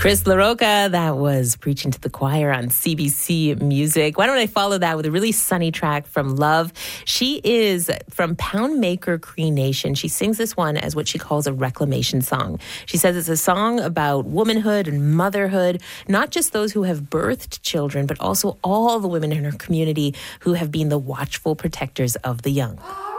Chris LaRocca, that was Preaching to the Choir on CBC Music. Why don't I follow that with a really sunny track from Love? She is from Poundmaker Cree Nation. She sings this one as what she calls a reclamation song. She says it's a song about womanhood and motherhood, not just those who have birthed children, but also all the women in her community who have been the watchful protectors of the young.